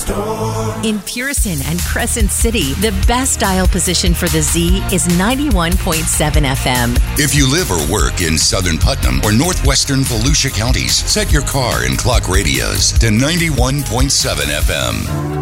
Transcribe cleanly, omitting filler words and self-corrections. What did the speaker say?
Store. In Pearson and Crescent City, the best dial position for the Z is 91.7 FM. If you live or work in southern Putnam or northwestern Volusia counties, set your car and clock radios to 91.7 FM.